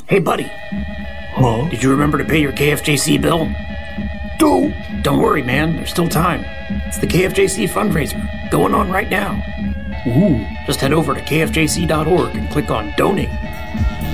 Hey, buddy. Huh? Did you remember to pay your KFJC bill? No. Don't worry, man. There's still time. It's the KFJC fundraiser going on right now. Ooh. Just head over to kfjc.org and click on Donate.